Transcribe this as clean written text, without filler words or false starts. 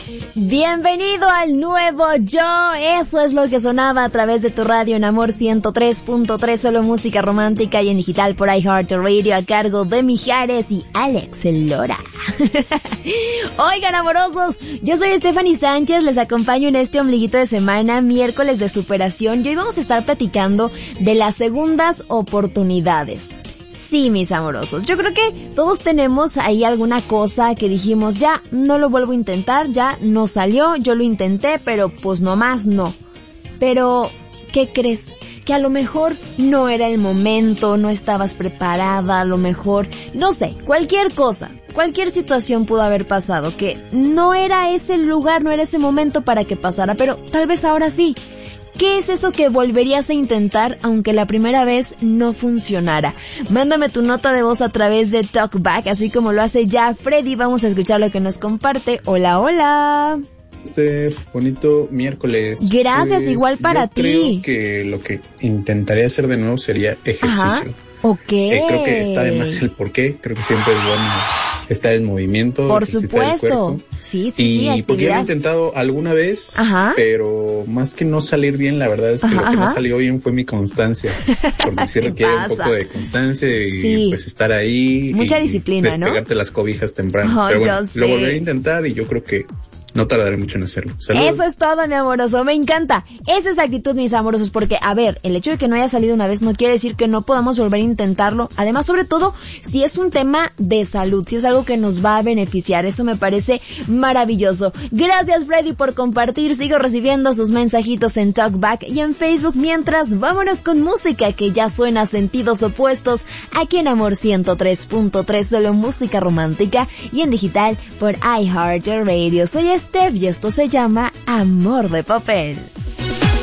Bienvenido al nuevo yo, eso es lo que sonaba a través de tu radio en Amor 103.3, solo música romántica y en digital por iHeartRadio a cargo de Mijares y Alex Lora. Oigan, amorosos, yo soy Stephanie Sánchez, les acompaño en este ombliguito de semana, miércoles de superación, y hoy vamos a estar platicando de las segundas oportunidades. Sí, mis amorosos, yo creo que todos tenemos ahí alguna cosa que dijimos, ya no lo vuelvo a intentar, ya no salió, yo lo intenté, pero pues nomás no. Pero, ¿qué crees? Que a lo mejor no era el momento, no estabas preparada, a lo mejor, no sé, cualquier cosa, cualquier situación pudo haber pasado, que no era ese lugar, no era ese momento para que pasara, pero tal vez ahora sí. ¿Qué es eso que volverías a intentar aunque la primera vez no funcionara? Mándame tu nota de voz a través de TalkBack, así como lo hace ya Freddy. Vamos a escuchar lo que nos comparte. Hola, hola. Bonito miércoles. Gracias, pues, igual para ti. Creo que lo que intentaría hacer de nuevo sería ejercicio. Ajá. Okay. Creo que está de más el porqué. Creo que siempre es bueno estar en movimiento. Por supuesto. Sí, y porque lo he intentado alguna vez, ajá, pero más que no salir bien, la verdad es que lo que no salió bien fue mi constancia. Porque sí requiere un poco de constancia y pues estar ahí. Mucha disciplina, ¿no? Despegarte las cobijas temprano. Pero bueno, lo volveré a intentar y yo creo que no tardaré mucho en hacerlo. ¡Saludos! Eso es todo, mi amoroso. Me encanta. Esa es la actitud, mis amorosos, porque, a ver, el hecho de que no haya salido una vez no quiere decir que no podamos volver a intentarlo. Además, sobre todo, si es un tema de salud, si es algo que nos va a beneficiar. Eso me parece maravilloso. Gracias, Freddy, por compartir. Sigo recibiendo sus mensajitos en TalkBack y en Facebook. Mientras, vámonos con música que ya suena a sentidos opuestos aquí en Amor 103.3, solo música romántica y en digital por iHeartRadio. Soy Steph y esto se llama Amor de Papel.